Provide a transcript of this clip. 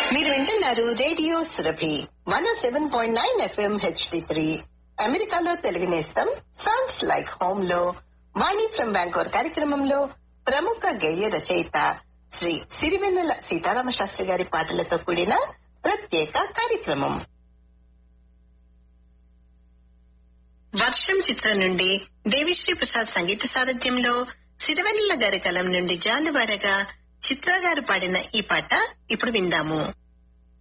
మీరు వింటున్నారు radio Surabhi 107.9 FM HD3 అమెరికాలో తెలుగు నేస్తం సౌండ్స్ లైక్ హోమ్ లో వాణి ఫ్రం బ్యాంకోర్ కార్యక్రమంలో ప్రముఖ గేయ రచయిత శ్రీ సిరివెన్నెల సీతారామ శాస్త్రి గారి పాటలతో కూడిన ప్రత్యేక కార్యక్రమం. వర్షం చిత్రం నుండి దేవిశ్రీ ప్రసాద్ సంగీత సారథ్యంలో సిరివెన్నెల గారి కలం నుండి జాలువారగా చిత్ర గారు పాడిన ఈ పాట ఇప్పుడు విందాము.